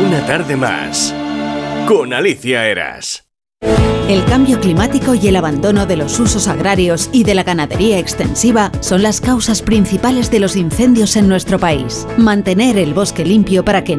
Una tarde más con Alicia Eras. El cambio climático y el abandono de los usos agrarios y de la ganadería extensiva son las causas principales de los incendios en nuestro país. Mantener el bosque limpio para que